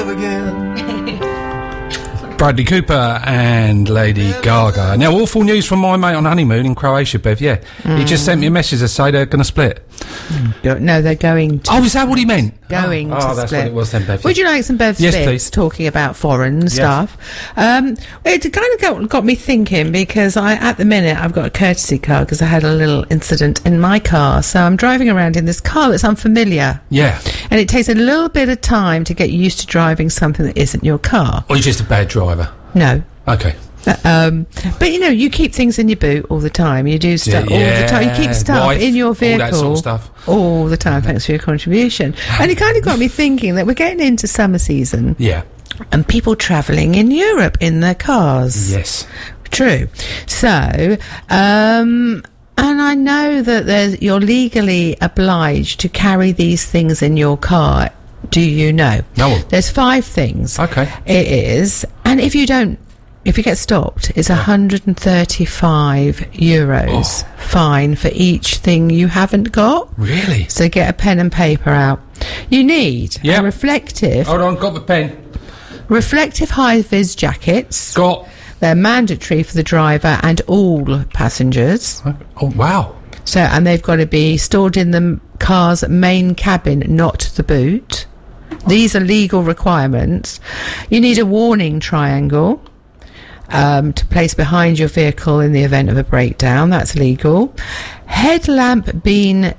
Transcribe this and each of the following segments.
again. Bradley Cooper and Lady Gaga. Now, awful news from my mate on honeymoon in Croatia, Bev, yeah. He just sent me a message to say they're going to split. No, they're going to. Oh, is that what he meant? Going to split. Oh, that's what it was then, Bev. Would you like some Bev's Yes, bits please. talking about foreign stuff? It kind of got me thinking, because at the minute I've got a courtesy car because I had a little incident in my car. So I'm driving around in this car that's unfamiliar. Yeah. And it takes a little bit of time to get used to driving something that isn't your car. Or you're just a bad driver? No. Okay. But you know, you keep things in your boot all the time. You do stuff all the time. You keep stuff wife, in your vehicle all that sort of stuff. all the time. Thanks for your contribution. And it kind of got me thinking that we're getting into summer season. Yeah. And people travelling in Europe in their cars. Yes. True. So, and I know that you're legally obliged to carry these things in your car. Do you know? No. There's 5 things. Okay. It is. And if you get stopped, it's 135 euros fine for each thing you haven't got. Really? So get a pen and paper out. You need a reflective... Hold on, got the pen. Reflective high-vis jackets. Got. They're mandatory for the driver and all passengers. Oh, wow. So, and they've got to be stored in the car's main cabin, not the boot. These are legal requirements. You need a warning triangle to place behind your vehicle in the event of a breakdown. That's legal. Headlamp beam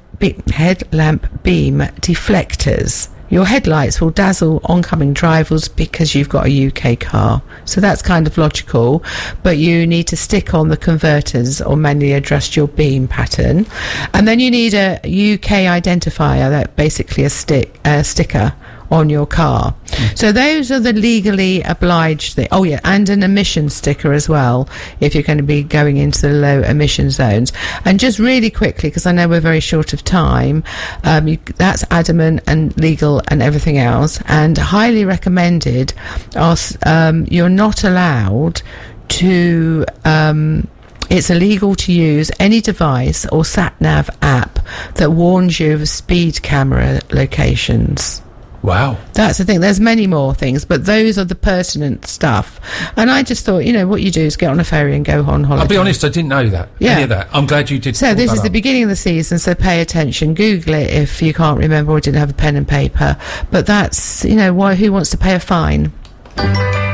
deflectors. Your headlights will dazzle oncoming drivers because you've got a UK car. So that's kind of logical, but you need to stick on the converters or manually adjust your beam pattern. And then you need a UK identifier, that basically a sticker on your car. So those are the legally obliged things. Oh yeah, and an emission sticker as well if you're going to be going into the low emission zones. And just really quickly, because I know we're very short of time, that's adamant and legal and everything else, and highly recommended. You're not allowed to it's illegal to use any device or sat-nav app that warns you of speed camera locations. Wow. That's the thing. There's many more things, but those are the pertinent stuff. And I just thought, what you do is get on a ferry and go on holiday. I'll be honest, I didn't know that. Yeah. Any of that. I'm glad you did. So this is the beginning of the season, so pay attention. Google it if you can't remember or didn't have a pen and paper. But that's, who wants to pay a fine?